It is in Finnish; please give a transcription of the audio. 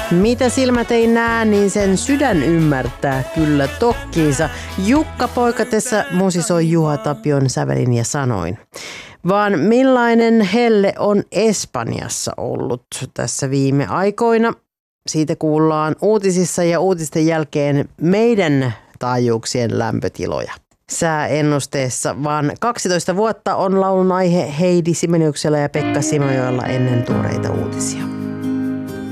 Mitä silmät ei näe, niin sen sydän ymmärtää kyllä tokkiinsa. Jukka Poikatessa musisoi Juha Tapion sävelin ja sanoin. Vaan millainen helle on Espanjassa ollut tässä viime aikoina? Siitä kuullaan uutisissa ja uutisten jälkeen meidän taajuuksien lämpötiloja. Sääennusteessa vaan 12 vuotta on laulun aihe Heidi Simeniuksella ja Pekka Simojoella ennen tuoreita uutisia.